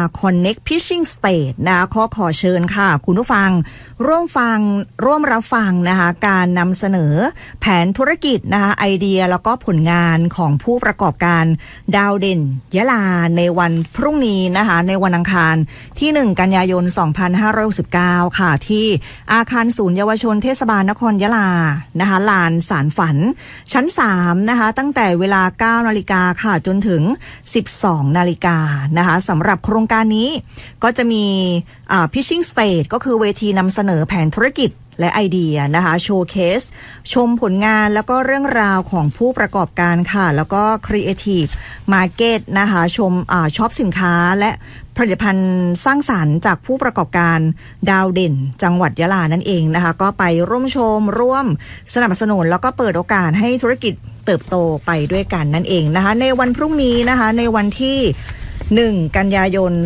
Connect Pitching Stage นะคะขอเชิญค่ะคุณผู้ฟังร่วมรับฟังนะคะการนำเสนอแผนธุรกิจนะคะไอเดียแล้วก็ผลงานของผู้ประกอบการดาวเด่นยะลาในวันพรุ่งนี้นะคะในวันอังคารที่1กันยายน2569ค่ะที่อาคารศูนย์เยาวชนเทศบาลนครยะลานะคะลานสารฝันชั้น3นะคะตั้งแต่เวลา 9 นาฬิกาค่ะจนถึง 12 นาฬิกานะคะสำหรับโครงการนี้ก็จะมีPitching Stage ก็คือเวทีนำเสนอแผนธุรกิจและไอเดียนะคะโชว์เคสชมผลงานแล้วก็เรื่องราวของผู้ประกอบการค่ะแล้วก็ Creative Market นะคะช็อปสินค้าและผลิตภัณฑ์สร้างสรรค์จากผู้ประกอบการดาวเด่นจังหวัดยะลานั่นเองนะคะก็ไปร่วมชมร่วมสนับสนุนแล้วก็เปิดโอกาสให้ธุรกิจเติบโตไปด้วยกันนั่นเองนะคะในวันพรุ่งนี้นะคะในวันที่1กันยายน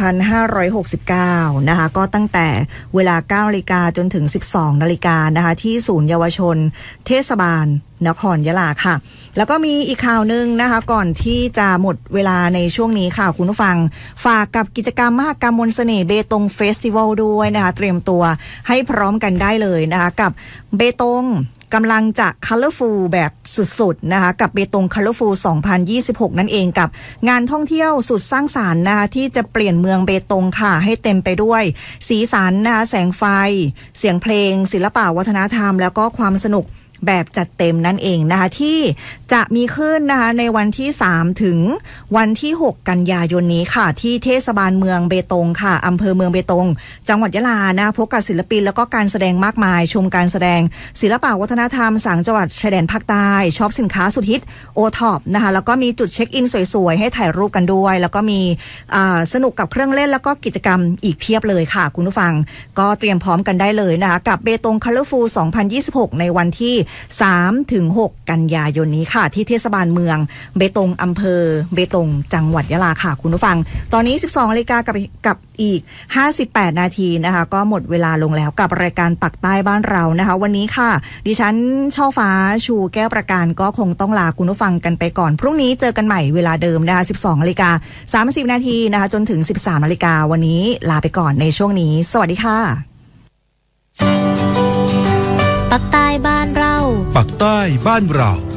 2569นะคะก็ตั้งแต่เวลา 9 นาฬิกาจนถึง 12 นาฬิกานะคะที่ศูนย์เยาวชนเทศบาลนครยะลาค่ะแล้วก็มีอีกข่าวนึงนะคะก่อนที่จะหมดเวลาในช่วงนี้ค่ะคุณผู้ฟังฝากกับกิจกรรมมหกรรมมนต์เสน่ห์เบตงเฟสติวัลด้วยนะคะเตรียมตัวให้พร้อมกันได้เลยนะคะกับเบตงกำลังจะ Colorful แบบสุดๆนะคะกับเบตง Colorful 2026นั่นเองกับงานท่องเที่ยวสุดสร้างสรรค์นะคะที่จะเปลี่ยนเมืองเบตงค่ะให้เต็มไปด้วยสีสันนะคะแสงไฟเสียงเพลงศิลปะวัฒนธรรมแล้วก็ความสนุกแบบจัดเต็มนั่นเองนะคะที่จะมีขึ้นนะคะในวันที่3ถึงวันที่6กันยายนนี้ค่ะที่เทศบาลเมืองเบตงค่ะอำเภอเมืองเบตงจังหวัดยะลานะพบกับศิลปินแล้วก็การแสดงมากมายชมการแสดงศิลปะวัฒนธรรม3จังหวัดชายแดนภาคใต้ช็อปสินค้าสุดฮิตโอท็อปนะคะแล้วก็มีจุดเช็คอินสวยๆให้ถ่ายรูปกันด้วยแล้วก็มีสนุกกับเครื่องเล่นแล้วก็กิจกรรมอีกเพียบเลยค่ะคุณผู้ฟังก็เตรียมพร้อมกันได้เลยนะคะกับเบตง Colorful 2026ในวันที่3ถึง6กันยายนนี้ค่ะที่เทศบาลเมืองเบตงอำเภอเบตงจังหวัดยะลาค่ะคุณผู้ฟังตอนนี้ 12 นาฬิกากับอีก58นาทีนะคะก็หมดเวลาลงแล้วกับรายการปักใต้บ้านเรานะคะวันนี้ค่ะดิฉันช่อฟ้าชูแก้วประการก็คงต้องลาคุณผู้ฟังกันไปก่อนพรุ่งนี้เจอกันใหม่เวลาเดิมนะคะ 12 นาฬิกา30นาทีนะคะจนถึง 13 นาฬิกาวันนี้ลาไปก่อนในช่วงนี้สวัสดีค่ะปักใต้บ้านเราปักใต้บ้านเรา